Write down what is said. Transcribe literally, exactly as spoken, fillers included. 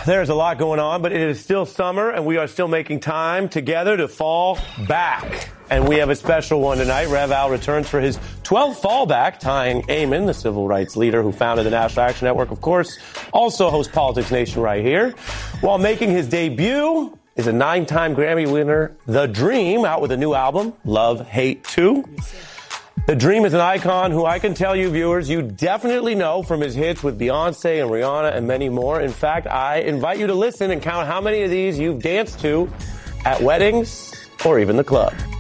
There's a lot going on, but it is still summer, and we are still making time together to fall back. And we have a special one tonight. Rev Al returns for his twelfth fallback, tying Eamon, the civil rights leader who founded the National Action Network, of course, also hosts Politics Nation right here. While making his debut is a nine-time Grammy winner, The Dream, out with a new album, Love, Hate, two. The Dream is an icon who I can tell you, viewers, you definitely know from his hits with Beyonce and Rihanna and many more. In fact, I invite you to listen and count how many of these you've danced to at weddings or even the club.